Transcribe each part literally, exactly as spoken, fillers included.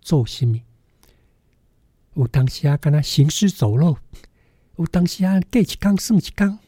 做什么？有当时啊，敢若行尸走肉；有当时啊，过一天算一天。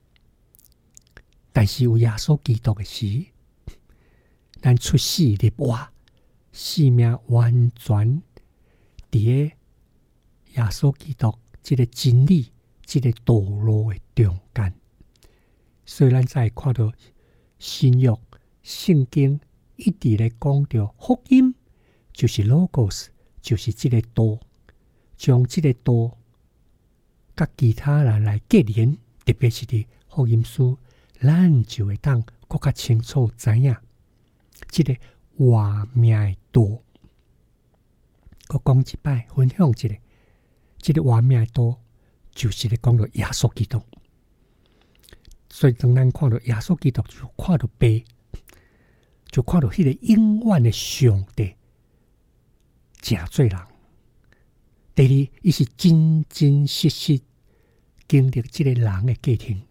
但是有耶稣基督的时，咱出世入活，生命完全伫个耶稣基督这个真理、这个道路的中间。所以咱才会看到新约圣经一直咧讲到福音，就是 logos， 就是这个道，将这个道甲其他人来结连，特别是伫福音书，咱就会当更加清楚知影这个活命的道。我讲一摆，分享一个，这个活命的道，就是咧讲到耶稣基督。所以当咱看到耶稣基督，就看到爸，就看到迄个永远的上帝，真做人。第二，伊是真真实实经历这个人的过程，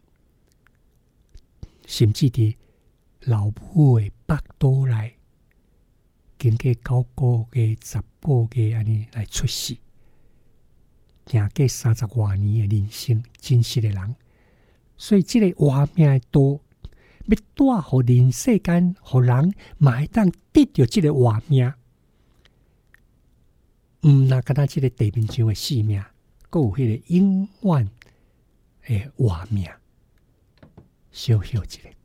甚至伫老母的腹肚内，经过九个月、十个月安尼来出世，行过三十多年的人生，真实的人。所以，这个活命的道，要带互人世间，互人嘛会当得到这个活命。毋那敢若这个地面上的生命，阁有迄个永远的活命。小休一下。